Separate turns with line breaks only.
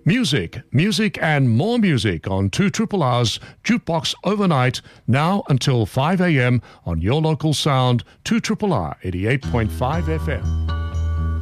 Music and more music on 2RR's Jukebox Overnight, now until 5 a.m. on your local sound, 2RR 88.5 FM.